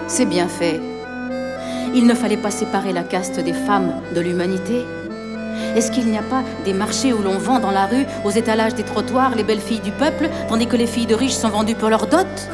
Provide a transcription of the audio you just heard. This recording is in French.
C'est bien fait. Il ne fallait pas séparer la caste des femmes de l'humanité. Est-ce qu'il n'y a pas des marchés où l'on vend dans la rue, aux étalages des trottoirs, les belles filles du peuple, tandis que les filles de riches sont vendues pour leur dot?